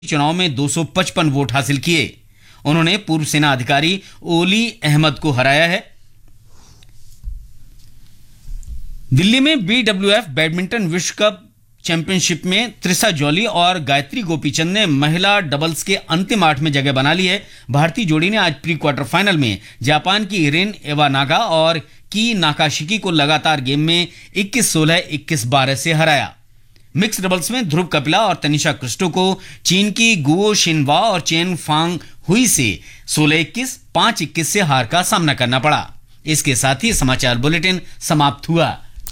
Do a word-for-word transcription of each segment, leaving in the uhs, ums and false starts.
चुनाव में दो सौ पचपन वोट हासिल किए। उन्होंने पूर्व सेना अधिकारी ओली अहमद को हराया है। दिल्ली में बीडब्ल्यूएफ बैडमिंटन विश्व कप चैंपियनशिप में त्रिसा जॉली और गायत्री गोपीचंद ने महिला डबल्स के अंतिम आठ में जगह बना ली है। भारतीय जोड़ी ने आज प्री क्वार्टर फाइनल में जापान की रिन एवानागा और की नाकाशिकी को लगातार गेम में इक्कीस सोलह, इक्कीस बारह से हराया। मिक्स डबल्स में ध्रुव कपिला और तनिषा क्रिस्टो को चीन की गुओ शिनवा और चेन फांग हुई से सोलह इक्कीस, पांच इक्कीस से हार का सामना करना पड़ा। इसके साथ ही समाचार बुलेटिन समाप्त हुआ।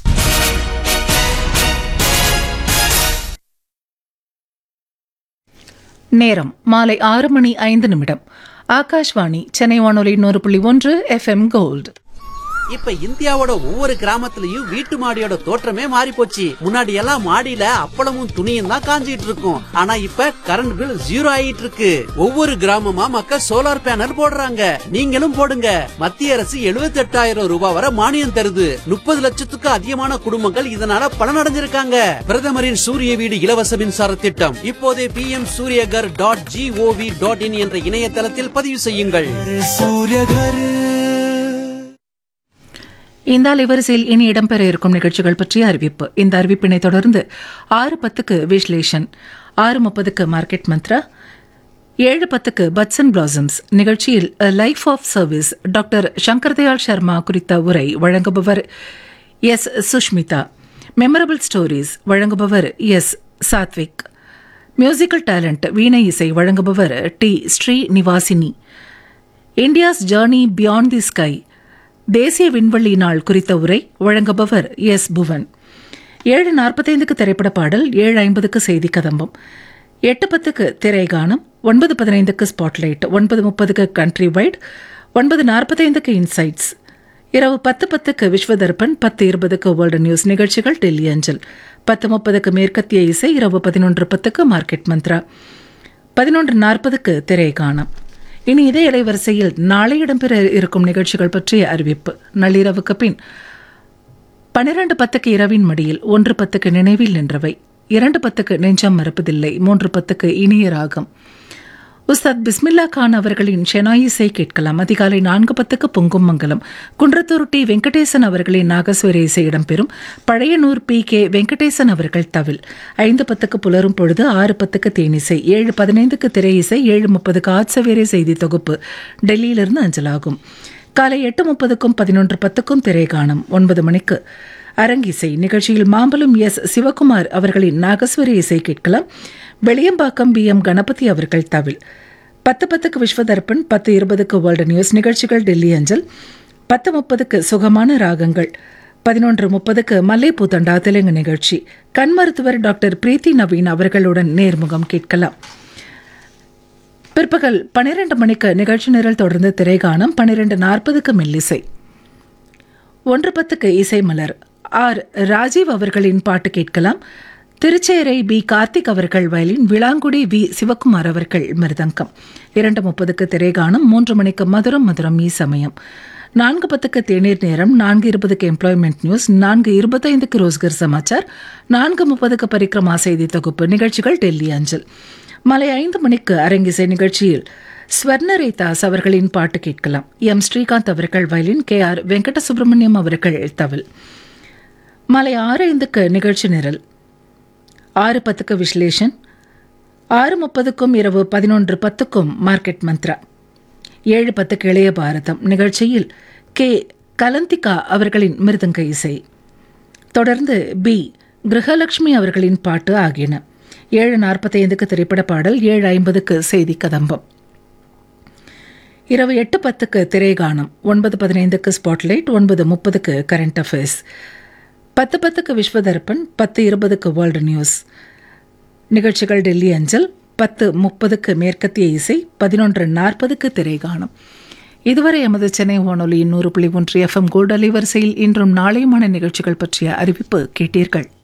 நேரம் மாலை ஆறு மணி ஐந்து நிமிடம். ஆகாஷ்வாணி சென்னை வானொலி நூறு புள்ளி ஒன்று எஃப்எம் கோல்டு. இப்ப இந்தியாவோட ஒவ்வொரு கிராமத்துலயும் வீட்டு மாடியோட தோற்றமே மாறி போச்சு. முன்னாடி எல்லாம் மாடியில அப்பளமும் துணியும் தான் காஞ்சிட்டு இருக்கும். ஆனா இப்ப கரண்ட் பில் ஜீரோ ஆயிட்டு இருக்கு. ஒவ்வொரு கிராமமா மக்கள் சோலார் பேனல் போடுறாங்க. நீங்களும் போடுங்க. மத்திய அரசு எழுபத்தி எட்டாயிரம் ரூபாய் வரை மானியம் தருது. முப்பது லட்சத்துக்கு அதிகமான குடும்பங்கள் இதனால பலனடைஞ்சிருக்காங்க. பிரதமரின் சூரிய வீடு இலவச மின்சார திட்டம் இப்போதே B M Surya Ghar dot gov dot in என்ற இணையதளத்தில் பதிவு செய்யுங்கள். இந்த அலைவரிசையில் இனி இடம்பெற இருக்கும் நிகழ்ச்சிகள் பற்றிய அறிவிப்பு. இந்த அறிவிப்பினை தொடர்ந்து ஆறு பத்துக்கு விஸ்லேஷன், ஆறு முப்பதுக்கு மார்க்கெட் மந்த்ரா, ஏழு பத்துக்கு பட்ஸ் அண்ட் பிளாசம்ஸ் நிகழ்ச்சியில் life of service doctor Shankar Dayal Sharma குறித்த உரை வழங்குபவர் எஸ் சுஷ்மிதா. மெமரபிள் ஸ்டோரிஸ் வழங்குபவர் எஸ் சாத்விக். மியூசிக்கல் டேலண்ட் வீணை இசை வழங்குபவர் D Sri Nivasini. India's journey beyond the sky தேசிய விண்வெளி நாள் குறித்த உரை வழங்குபவர் எஸ் புவன். ஏழு நாற்பத்தைந்துக்கு திரைப்பட பாடல், ஏழு ஐம்பதுக்கு செய்தி கதம்பம், எட்டு பத்துக்கு திரைகானம், ஒன்பது பதினைந்துக்கு ஸ்பாட்லைட், ஒன்பது முப்பதுக்கு கண்ட்ரி வைட், ஒன்பது நாற்பத்தைந்துக்கு இன்சைட்ஸ், இரவு பத்து பத்துக்கு விஸ்வதர்பன், பத்து இருபதுக்கு வேர்ல்டு நியூஸ் நிகழ்ச்சிகள் டெல்லி அஞ்சல், பத்து முப்பதுக்கு மேற்கத்திய இசை, இரவு பதினொன்று பத்துக்கு மார்க்கெட் மந்த்ரா, பதினொன்று நாற்பதுக்கு திரைகானம். இனி இதே இலைவரிசையில் நாளை இடம்பெற இருக்கும் நிகழ்ச்சிகள் பற்றிய அறிவிப்பு. நள்ளிரவுக்கு பின் பனிரெண்டு பத்துக்கு இரவின் மடியில், ஒன்று பத்துக்கு நினைவில் நின்றவை, இரண்டு பத்துக்கு நெஞ்சம் மறப்பதில்லை, மூன்று பத்துக்கு இனிய ராகம் உஸ்தாத் பிஸ்மில்லா கான் அவர்களின் ஷெனாய் இசை கேட்கலாம். அதிகாலை நான்கு பத்துக்கு பொங்கும் மங்கலம் குன்றத்தூர் டி வெங்கடேசன் அவர்களின் நாகஸ்வர இசை இடம்பெறும். பழையனூர் பி கே வெங்கடேசன் அவர்கள் தவில். ஐந்து பத்துக்கு புலரும் பொழுது, ஆறு பத்துக்கு தேனிசை, ஏழு பதினைந்துக்கு திரை இசை, ஏழு முப்பதுக்கு ஆட்சவேரை செய்தி தொகுப்பு டெல்லியிலிருந்து அஞ்சலாகும். காலை எட்டு முப்பதுக்கும் பதினொன்று பத்துக்கும் திரைகானம். ஒன்பது மணிக்கு அரங்கிசை நிகழ்ச்சியில் மாம்பலம் எஸ் சிவகுமார் அவர்களின் நாகஸ்வர இசை கேட்கலாம். வெளியம்பாக்கம் பி எம் கணபதி அவர்கள் தவில். பத்து பத்துக்கு விஸ்வதர்பன், பத்து இருபதுக்கு வேர்ல்டு நியூஸ் நிகழ்ச்சிகள் டெல்லி அஞ்சல், பத்து முப்பதுக்கு சுகமான ராகங்கள், பதினொன்று முப்பதுக்கு மல்லைப்பூ தண்டா தெலுங்கு நிகழ்ச்சி. கண் மருத்துவர் டாக்டர் பிரீத்தி நவீன் அவர்களுடன் நேர்முகம் கேட்கலாம். பிற்பகல் பனிரெண்டு மணிக்கு நிகழ்ச்சி நிரல் தொடர்ந்து திரைகானம், பனிரெண்டு நாற்பதுக்கு மெல்லிசை, ஒன்று பத்துக்கு இசை மலர், ஆர் ராஜீவ் அவர்களின் பாட்டு கேட்கலாம். திருச்சேரை பி கார்த்திக் அவர்கள் வயலின், விளாங்குடி வி சிவகுமார் அவர்கள் மிருதங்கம். இரண்டு முப்பதுக்கு திரைகானம், மூன்று மணிக்கு மதுரம் மதுரம் ஈ சமயம், நான்கு பத்துக்கு தேநீர் நேரம், நான்கு இருபதுக்கு எம்ப்ளாய்மெண்ட் நியூஸ், நான்கு இருபத்தைந்துக்கு ரோஸ்கர் சமாச்சார், நான்கு முப்பதுக்கு பரிக்ரமா செய்தி தொகுப்பு நிகழ்ச்சிகள் டெல்லி அஞ்சல். மாலை ஐந்து மணிக்கு அரங்கிசை நிகழ்ச்சியில் ஸ்வர்ணரேதாஸ் அவர்களின் பாட்டு கேட்கலாம். எம் ஸ்ரீகாந்த் அவர்கள் violin, K R Venkata Subramaniam அவர்கள் தவில். மாலை ஆறு ஐந்துக்கு நிகழ்ச்சி நிரல், ஆறு பத்துக்கு விஸ்லேஷன், ஆறு முப்பதுக்கும் இரவு பதினொன்று பத்துக்கும் மார்க்கெட் மந்த்ரா, ஏழு பத்துக்கு இளைய பாரதம் நிகழ்ச்சியில் கே கலந்திகா அவர்களின் மிருதங்க இசை, தொடர்ந்து பி கிரகலட்சுமி அவர்களின் பாட்டு ஆகியன. ஏழு நாற்பத்தைந்துக்கு திரைப்பட பாடல், ஏழு ஐம்பதுக்கு செய்தி கதம்பம், இரவு எட்டு பத்துக்கு திரைகானம், ஒன்பது பதினைந்துக்கு ஸ்பாட்லைட், ஒன்பது முப்பதுக்கு கரண்ட் அஃபேர்ஸ், பத்து பத்துக்கு விஸ்வதர்பன், பத்து இருபதுக்கு வேர்ல்டு நியூஸ் நிகழ்ச்சிகள் டெல்லி அஞ்சல், பத்து முப்பதுக்கு மேற்கத்திய இசை, பதினொன்று நாற்பதுக்கு திரைகானம். இதுவரை எமது சென்னை வானொலியின் நூறு புள்ளி ஒன்று எஃப்எம் கோல்டு அலைவரிசையில் இன்றும் நாளையுமான நிகழ்ச்சிகள் பற்றிய அறிவிப்பு கேட்டீர்கள்.